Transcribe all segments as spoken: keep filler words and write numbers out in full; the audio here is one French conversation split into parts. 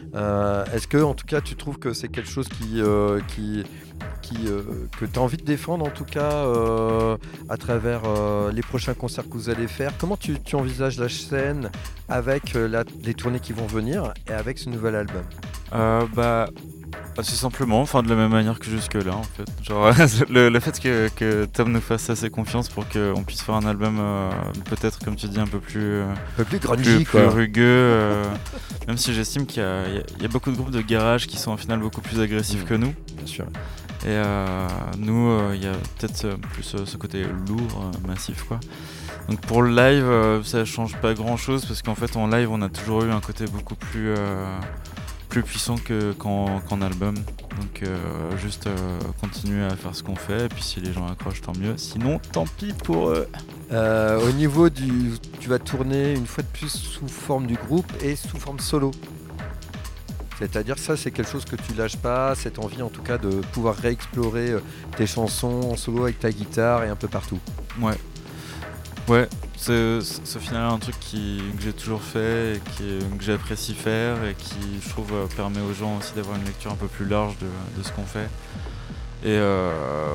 Euh, est-ce que, en tout cas, tu trouves que c'est quelque chose qui, euh, qui, qui, euh, que tu as envie de défendre, en tout cas, euh, à travers euh, les prochains concerts que vous allez faire? Comment tu, tu envisages la scène avec euh, la- les tournées qui vont venir et avec ce nouvel album? Euh, bah, assez simplement, enfin de la même manière que jusque-là en fait. Genre le, le fait que, que Tom nous fasse assez confiance pour qu'on puisse faire un album euh, peut-être comme tu dis un peu plus, euh, Un peu plus grungy, plus, plus quoi. rugueux, euh, même si j'estime qu'il y a, il y a- il y a beaucoup de groupes de garage qui sont au final beaucoup plus agressifs Mmh. que nous. Bien sûr. Et euh, nous, euh, il y a peut-être euh, plus euh, ce côté lourd, euh, massif quoi. Donc pour le live, euh, ça change pas grand-chose parce qu'en fait en live on a toujours eu un côté beaucoup plus... euh, plus puissant que, qu'en, qu'en album. Donc euh, juste euh, continuer à faire ce qu'on fait et puis si les gens accrochent tant mieux. Sinon tant pis pour eux. Euh, au niveau du... Tu vas tourner une fois de plus sous forme du groupe et sous forme solo. C'est-à-dire ça, c'est quelque chose que tu lâches pas, cette envie en tout cas de pouvoir réexplorer euh, tes chansons en solo avec ta guitare et un peu partout. Ouais. Ouais, c'est, c'est au final un truc qui, que j'ai toujours fait et qui, que j'apprécie faire et qui je trouve euh, permet aux gens aussi d'avoir une lecture un peu plus large de, de ce qu'on fait. Et euh,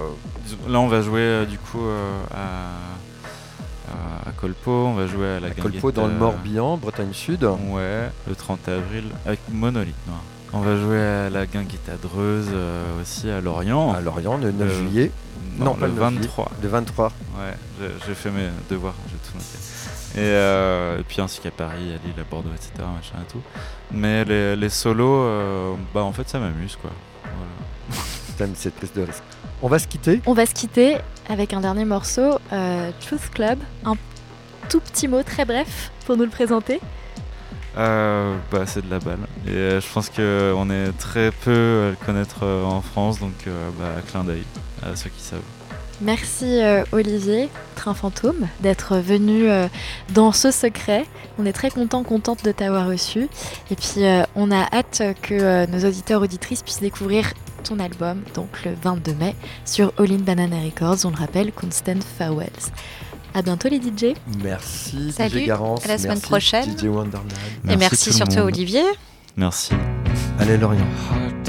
là on va jouer euh, du coup euh, à, à, à Colpo, on va jouer à la À Guinguette. Colpo dans le Morbihan, Bretagne Sud. Ouais, le trente avril avec Monolith Noir. On va jouer à la Guinguette à Dreuze euh, aussi à Lorient. À Lorient, le neuf Euh, juillet. Non, Non, pas le le neuf juillet, vingt-trois. Le vingt-trois. Ouais, j'ai, j'ai fait mes devoirs, j'ai tout noté. Et, euh, et puis ainsi qu'à Paris, à Lille, à Bordeaux, et cetera. Machin et tout. Mais les, les solos, euh, bah en fait ça m'amuse quoi. Voilà. T'aimes cette prise de risque. On va se quitter. On va se quitter avec un dernier morceau, euh, Truth Club. Un tout petit mot très bref pour nous le présenter. Euh, bah c'est de la balle. Et euh, je pense qu'on est très peu à le connaître euh, en France, donc euh, bah clin d'œil à ceux qui savent. Merci euh, Olivier, Train Fantôme, d'être venu euh, dans ce secret. On est très contents, contentes de t'avoir reçu. Et puis euh, on a hâte que euh, nos auditeurs, auditrices puissent découvrir ton album, donc le vingt-deux mai, sur All In Banana Records, on le rappelle, Constant Farewells. À bientôt les D J. Merci D J Salut, Garance. à la semaine merci prochaine. D J Wonderland. Et merci tout le surtout monde. Olivier. Merci. Allez Lorient. Ah,